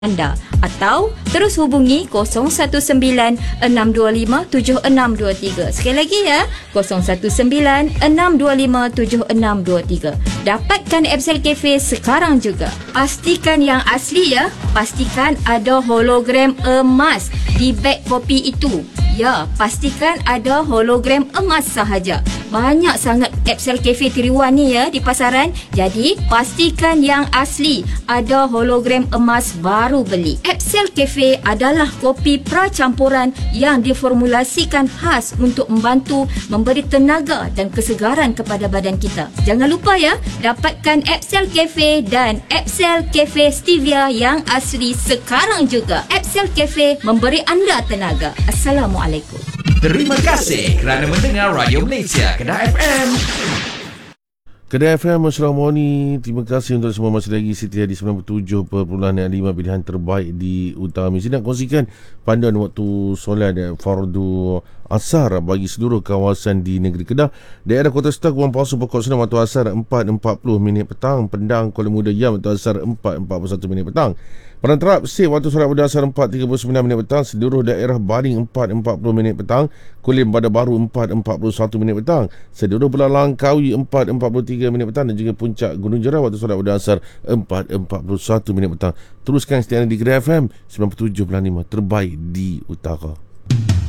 anda atau terus hubungi 019-625-7623. Sekali lagi ya, 019-625-7623. Dapatkan Epsel Cafe sekarang juga. Pastikan yang asli ya. Pastikan ada hologram emas di beg kopi itu. Ya, pastikan ada hologram emas sahaja. Banyak sangat Epsel Cafe tiruan ni ya di pasaran. Jadi, pastikan yang asli. Ada hologram emas baru beli. Epsel Cafe adalah kopi pracampuran yang diformulasikan khas untuk membantu memberi tenaga dan kesegaran kepada badan kita. Jangan lupa ya, dapatkan Epsel Cafe dan Epsel Cafe Stevia yang asli sekarang juga. Epsel Cafe memberi anda tenaga. Assalamualaikum. Terima kasih kerana mendengar Radio Malaysia Kedah FM. Kedah FM Masyarakat Moni. Terima kasih untuk semua masih lagi setia di 97.5 pilihan terbaik di Utara Malaysia. Nak kongsikan panduan waktu solat fardu asar bagi seluruh kawasan di negeri Kedah. Daerah Kota Star Kuala Palsu pokok sunat waktu asar 4.40 petang. Pendang Kuala Muda Yam waktu asar 4.41 petang. Perantarap Sip waktu solat pada asar 4.39 petang. Seluruh daerah Baring 4.40 petang. Kulim Bandar Baru 4.41 petang. Seluruh Pulau Langkawi 4.43 petang. Dan juga Puncak Gunung Jerah waktu solat pada asar 4.41 petang. Teruskan setia di Kedah FM 97.5 terbaik di Utara.